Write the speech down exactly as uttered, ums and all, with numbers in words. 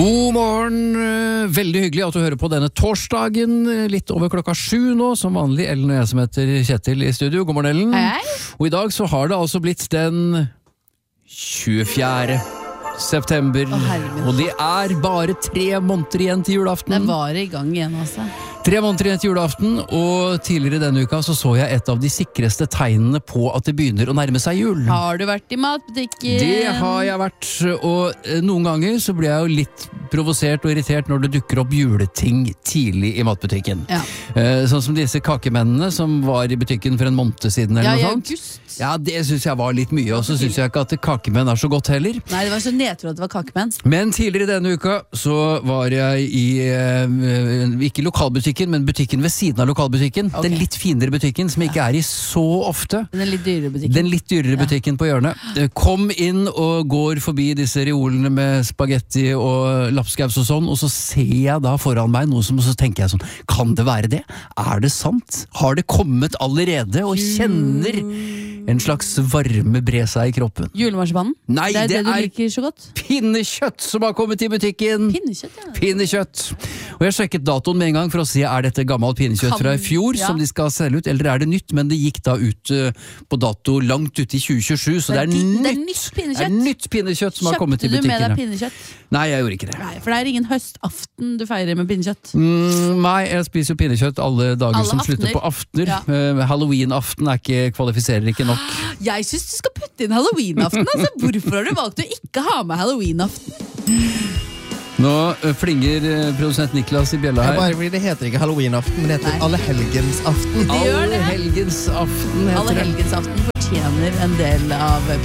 God morgen, veldig hyggelig at du hører på denne torsdagen, litt over klokka sju nå, som vanlig. Ellen og jeg som heter Kjetil i studio. God morgen, Ellen. Hei. Og i dag så har det altså blitt den tjuefjerde september, Å, og det er bare tre måneder igjen til julaften. Det var i gang igjen altså. Tre måneder igjen til julaften, og tidligere denne uka så så jeg et av de sikreste tegnene på at det begynner å nærme seg jul. Har du vært i matbutikken? Det har jeg vært, og noen ganger så blir jeg jo litt provosert og irritert når det dukker opp juleting tidlig i matbutikken. Ja. Eh, sånn som disse kakemennene som var i butikken for en måned siden eller Ja, i noe sånt. august. Ja, det synes jeg var litt mye, og så synes jeg ikke at kakemenn er så godt heller. Nei, det var så nedtro at det var kakemenn. Men tidligere denne uka så var jeg i, eh, ikke lokalbutikken, men butikken ved siden av lokalbutikken. Ok. Den litt finere butikken som ikke er i så ofte. Den litt dyrere butikken. Den litt dyrere butikken på hjørnet. Kom inn og går forbi disse reolene med spagetti og lapskaus og sånn, og så ser jeg da foran meg noe som, og så tenker jeg sånn, kan det være det? Er det sant? Har det kommet allerede, og kjenner en slags varme bre seg i kroppen? Julemarsipanen? Nei, det er det, det du er liker så godt. pinnekjøtt som har kommet i butikken. Pinnekjøtt, ja. Pinnekjøtt. Og jeg sjekket datoen med en gang for å se, er dette gammelt pinnekjøtt Kan- fra i fjor ja. som de skal selge ut, eller er det nytt? Men det gikk da ut uh, på dato langt ut i tjue tjuesju, så det er, Det er nytt. det er nytt pinnekjøtt. Det er nytt pinnekjøtt som har kommet i Kjøpte du med butikkene. deg pinnekjøtt? Nei, jeg gjorde ikke det. Nei, for det er ingen høstaften du feirer med pinnekjøtt. Mm, nei, jeg spiser jo pinnekjøtt alle dager Alle som slutter aftener. på aftener. Ja. Uh, Halloween-aften er ikke, kvalifiserer ikke nok. Jeg synes du skal putte inn Halloween-aften. Altså, hvorfor har du valgt å ikke ha med Halloween-aften? Nå uh, flinger uh, produsent Niklas i bjella Det er her. bare fordi det heter ikke Halloween-aften, men det heter Nei. Allehelgensaften. Det gjør det. Allehelgensaften heter det. Allehelgensaften fortjener en del av